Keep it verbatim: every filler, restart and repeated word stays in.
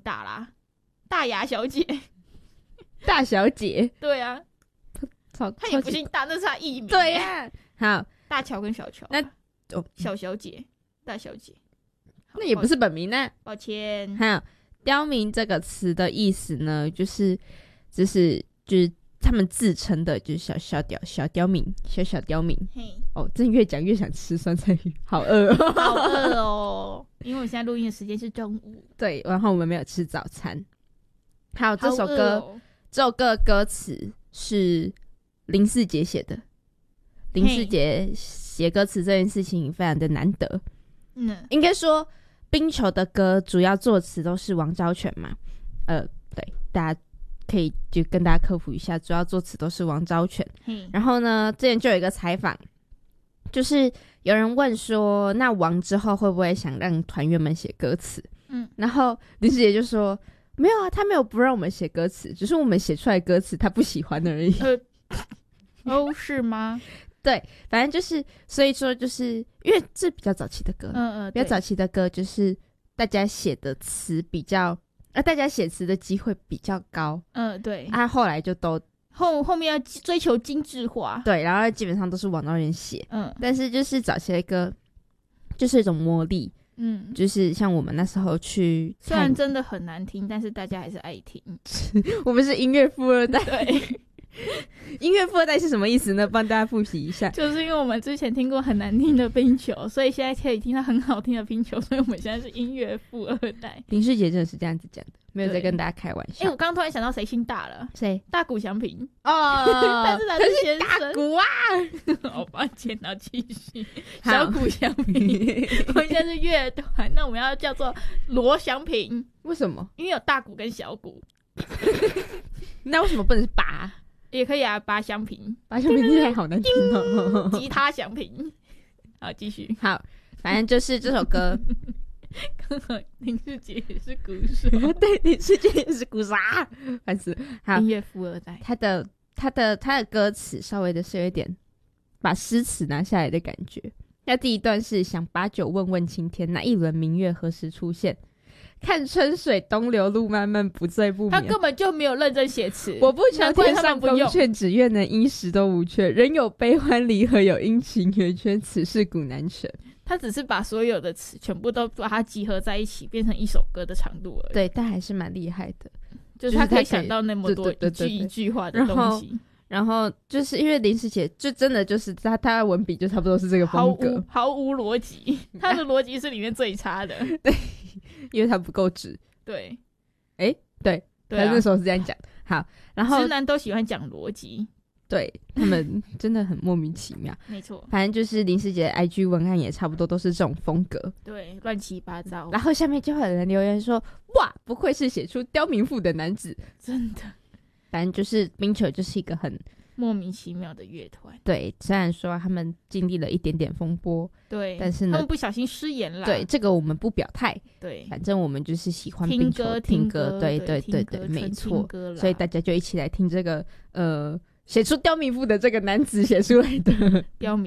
大啦，大牙小姐。 大小姐， 对啊， 他也不姓大，那是他艺名。 对呀、啊，好， 大乔跟小乔， 那哦， 小小姐、大小姐， 那也不是本名呢、啊。 抱歉。 还有刁民这个词的意思呢，就是就是就是他们自称的，就是小小刁小刁民，小小刁民。哦，真越讲越想吃酸菜鱼，好饿哦， 好饿哦！因为我现在录音的时间是中午。 对，然后我们没有吃早餐。还有这首歌。 哦， 这首歌歌词是林世杰写的，林世杰写歌词这件事情非常的难得。 嗯， 应该说冰球的歌主要作词都是王昭全嘛，呃，对，大家可以就跟大家科普一下，主要作词都是王昭全。然后呢，之前就有一个采访，就是有人问说，那王之后会不会想让团员们写歌词？嗯，然后林世杰就说。没有啊，他没有不让我们写歌词，只是我们写出来的歌词他不喜欢而已。 呃，哦，是吗？ 对，反正就是，所以说就是因为这比较早期的歌， 嗯嗯， 比较早期的歌就是大家写的词比较，啊，大家写词的机会比较高， 嗯，对。 啊，后来就都后后面要追求精致化， 对，然后基本上都是王昭全写， 嗯， 但是就是早期的歌就是一种魔力。嗯，就是像我们那时候去， 虽然真的很难听，但是大家还是爱听。 我们是音乐富二代， 对， 音乐富二代是什么意思呢？帮大家复习一下， 就是因为我们之前听过很难听的冰球，所以现在可以听到很好听的冰球，所以我们现在是音乐富二代。 林世杰真的是这样子讲的，没有在跟大家开玩笑。 哎、欸，我刚刚突然想到谁姓大了？ 谁？ 大谷翔平哦， 但是他是先生大谷啊！ 好抱歉，然后继续。小谷翔平，我们现在是乐团，那我们要叫做罗翔平。 为什么？ 因为有大谷跟小谷。 那为什么不能是拔？ 也可以啊，拔翔平。 拔翔平听起来好难听哦。 吉他翔平。好，继续。 好，反正就是这首歌。 刚好林世杰也是鼓手， 对，林世杰也是鼓手，烦死。好， 音乐富二代， 他的他的他的歌词稍微的是有一点把诗词拿下来的感觉。那第一段是想把酒问问青天，那一轮明月何时出现？看春水东流，路漫漫不醉不眠。 他根本就没有认真写词。 我不求天上宫阙，只愿能衣食都无缺。人有悲欢离合，有阴晴圆缺，此事古难全。 他只是把所有的词全部都把它集合在一起，变成一首歌的长度而已。 对，但还是蛮厉害的， 就是他可以想到那么多一句一句话的东西。 然后就是因为林世杰就真的就是他他的文笔就差不多是这个风格， 毫无毫无逻辑，他的逻辑是里面最差的。 对，因为他不够直。 对， 哎、欸，对， 对、啊， 他那时候是这样讲。好，然后直男都喜欢讲逻辑。 对，他们真的很莫名其妙。 没错， 反正就是林世杰的 I G 文案也差不多都是这种风格， 对，乱七八糟。 然后下面就会有人留言说：“哇，不愧是写出刁民赋的男子。” 真的， 反正就是冰球就是一个很莫名其妙的乐团。 对，虽然说他们经历了一点点风波， 对， 但是呢， 他们不小心失言了。 对，这个我们不表态。 对， 反正我们就是喜欢冰球， 听歌， 歌对对对对，没错。所以大家就一起来听这个呃。写出刁民赋的这个男子写出来的刁民